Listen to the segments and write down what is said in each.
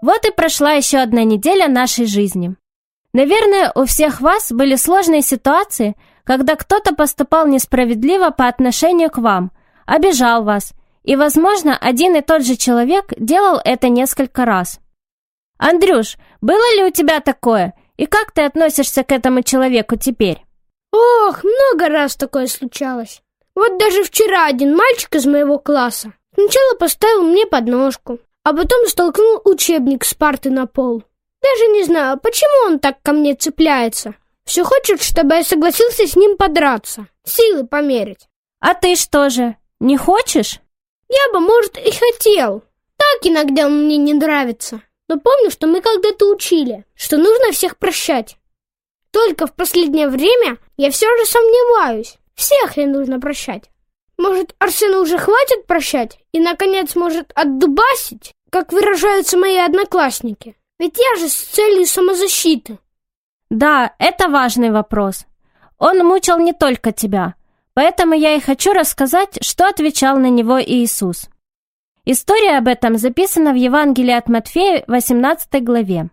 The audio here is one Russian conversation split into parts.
Вот и прошла еще одна неделя нашей жизни. Наверное, у всех вас были сложные ситуации, когда кто-то поступал несправедливо по отношению к вам, обижал вас, и, возможно, один и тот же человек делал это несколько раз. Андрюш, было ли у тебя такое, и как ты относишься к этому человеку теперь? Ох, много раз такое случалось. Вот даже вчера один мальчик из моего класса сначала поставил мне подножку, а потом столкнул учебник с парты на пол. Даже не знаю, почему он так ко мне цепляется. Все хочет, чтобы я согласился с ним подраться, силы померить. А ты что же, не хочешь? Я бы, может, и хотел. Так иногда он мне не нравится. Но помню, что мы когда-то учили, что нужно всех прощать. Только в последнее время я все же сомневаюсь, всех ли нужно прощать. Может, Арсену уже хватит прощать и, наконец, может отдубасить, как выражаются мои одноклассники? Ведь я же с целью самозащиты. Да, это важный вопрос. Он мучил не только тебя, поэтому я и хочу рассказать, что отвечал на него Иисус. История об этом записана в Евангелии от Матфея, 18 главе.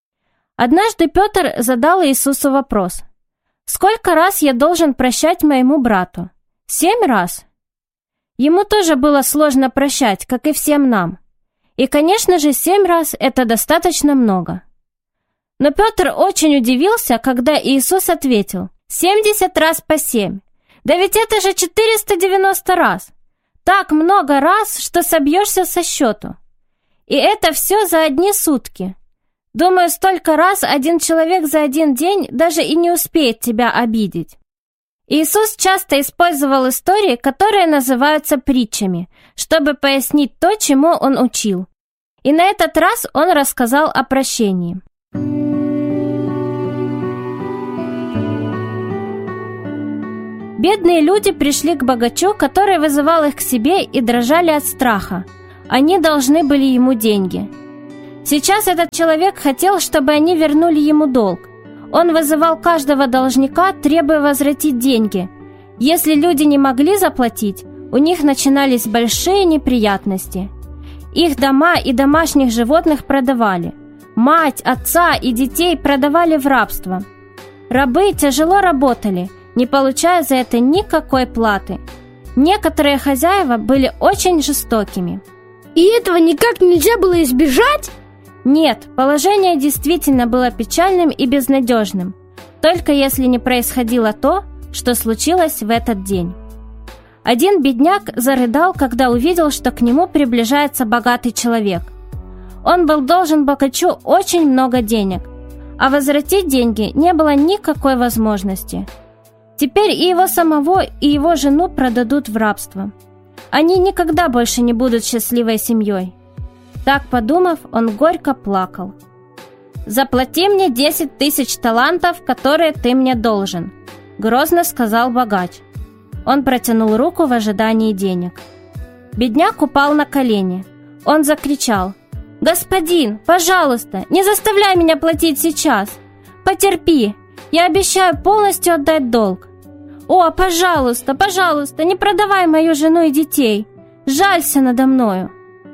Однажды Петр задал Иисусу вопрос: «Сколько раз я должен прощать моему брату? 7 раз?» Ему тоже было сложно прощать, как и всем нам. И, конечно же, 7 раз – это достаточно много. Но Петр очень удивился, когда Иисус ответил: 70 раз по 7. Да ведь это же 490 раз. Так много раз, что собьешься со счету. И это все за одни сутки. Думаю, столько раз один человек за один день даже и не успеет тебя обидеть. Иисус часто использовал истории, которые называются притчами, чтобы пояснить то, чему он учил. И на этот раз он рассказал о прощении. Бедные люди пришли к богачу, который вызывал их к себе, и дрожали от страха. Они должны были ему деньги. Сейчас этот человек хотел, чтобы они вернули ему долг. Он вызывал каждого должника, требуя возвратить деньги. Если люди не могли заплатить, у них начинались большие неприятности. Их дома и домашних животных продавали. Мать, отца и детей продавали в рабство. Рабы тяжело работали, не получая за это никакой платы. Некоторые хозяева были очень жестокими. И этого никак нельзя было избежать? Нет, положение действительно было печальным и безнадежным, только если не происходило то, что случилось в этот день. Один бедняк зарыдал, когда увидел, что к нему приближается богатый человек. Он был должен богачу очень много денег, а возвратить деньги не было никакой возможности. Теперь и его самого, и его жену продадут в рабство. Они никогда больше не будут счастливой семьей. Так подумав, он горько плакал. «Заплати мне 10 тысяч талантов, которые ты мне должен», — грозно сказал богач. Он протянул руку в ожидании денег. Бедняк упал на колени. Он закричал: «Господин, пожалуйста, не заставляй меня платить сейчас! Потерпи, я обещаю полностью отдать долг! О, пожалуйста, пожалуйста, не продавай мою жену и детей! Жалься надо мною!»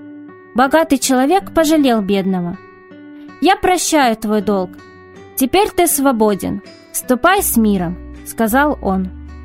Богатый человек пожалел бедного. «Я прощаю твой долг. Теперь ты свободен. Ступай с миром», — сказал он.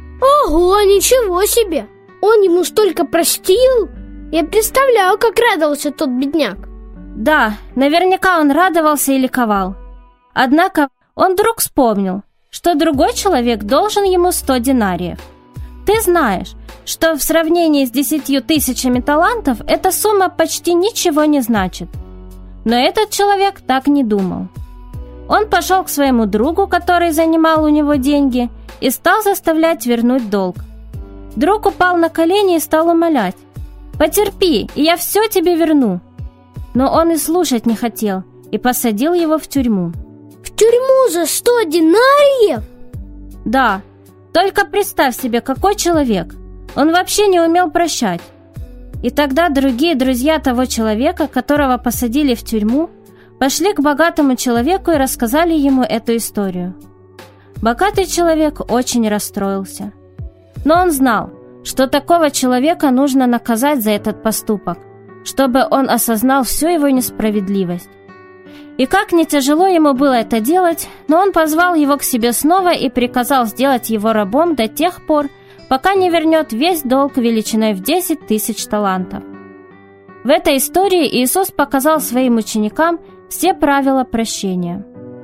Ого, ничего себе! Он ему столько простил? Я представляю, как радовался тот бедняк. Да, наверняка он радовался и ликовал. Однако он вдруг вспомнил, что другой человек должен ему 100 динариев. Ты знаешь, что в сравнении с 10 тысячами талантов эта сумма почти ничего не значит. Но этот человек так не думал. Он пошел к своему другу, который занимал у него деньги, и стал заставлять вернуть долг. Друг упал на колени и стал умолять: «Потерпи, и я все тебе верну». Но он и слушать не хотел, и посадил его в тюрьму. В тюрьму за 100 динариев? Да, только представь себе, какой человек. Он вообще не умел прощать. И тогда другие друзья того человека, которого посадили в тюрьму, пошли к богатому человеку и рассказали ему эту историю. Богатый человек очень расстроился. Но он знал, что такого человека нужно наказать за этот поступок, чтобы он осознал всю его несправедливость. И как не тяжело ему было это делать, но он позвал его к себе снова и приказал сделать его рабом до тех пор, пока не вернет весь долг величиной в 10 тысяч талантов. В этой истории Иисус показал своим ученикам все правила прощения.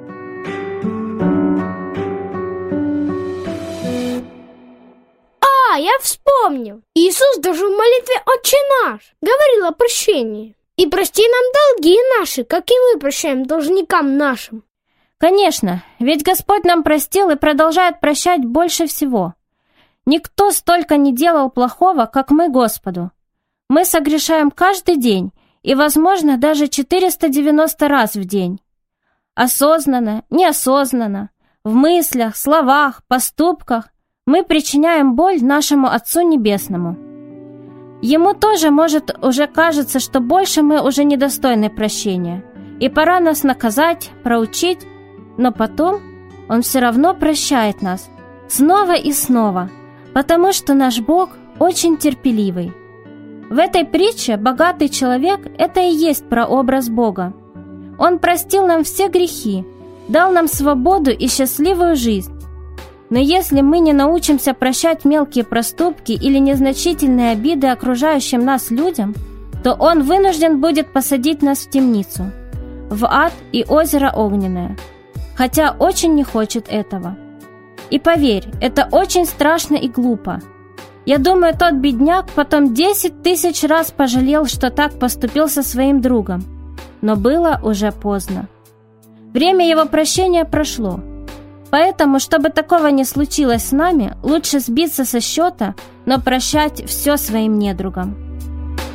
Я вспомнил. Иисус даже в молитве «Отче наш» говорил о прощении. И прости нам долги наши, как и мы прощаем должникам нашим. Конечно, ведь Господь нам простил и продолжает прощать больше всего. Никто столько не делал плохого, как мы Господу. Мы согрешаем каждый день, и, возможно, даже 490 раз в день. Осознанно, неосознанно, в мыслях, словах, поступках мы причиняем боль нашему Отцу Небесному. Ему тоже, может, уже кажется, что больше мы уже недостойны прощения, и пора нас наказать, проучить, но потом Он все равно прощает нас снова и снова, потому что наш Бог очень терпеливый. В этой притче богатый человек – это и есть прообраз Бога. Он простил нам все грехи, дал нам свободу и счастливую жизнь. Но если мы не научимся прощать мелкие проступки или незначительные обиды окружающим нас людям, то Он вынужден будет посадить нас в темницу, в ад и озеро огненное, хотя очень не хочет этого. И поверь, это очень страшно и глупо. Я думаю, тот бедняк потом 10 тысяч раз пожалел, что так поступил со своим другом, но было уже поздно. Время его прощения прошло. Поэтому, чтобы такого не случилось с нами, лучше сбиться со счета, но прощать все своим недругам.